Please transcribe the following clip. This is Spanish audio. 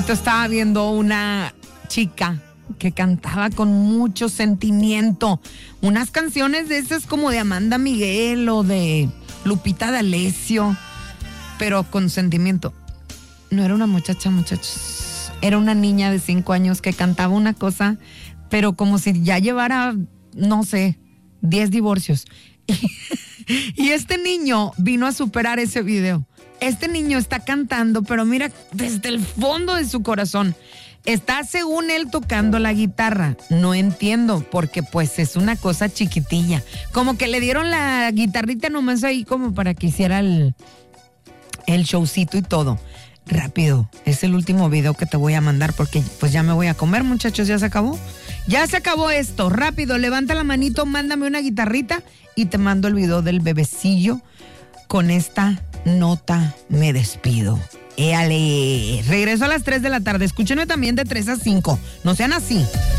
Estaba viendo una chica que cantaba con mucho sentimiento unas canciones de esas como de Amanda Miguel o de Lupita D'Alessio, pero con sentimiento. No era una muchacha, muchachos, era una niña de 5 años que cantaba una cosa, pero como si ya llevara, no sé, 10 divorcios. Y este niño vino a superar ese video. Este niño está cantando, pero mira, desde el fondo de su corazón. Está, según él, tocando la guitarra. No entiendo, porque pues es una cosa chiquitilla. Como que le dieron la guitarrita nomás ahí como para que hiciera el showcito y todo. Rápido, es el último video que te voy a mandar porque pues ya me voy a comer, muchachos, ya se acabó. Ya se acabó esto, rápido, levanta la manito, mándame una guitarrita y te mando el video del bebecillo. Con esta nota me despido. Éale, regreso a las 3 de la tarde, escúchenme también de 3 a 5, no sean así.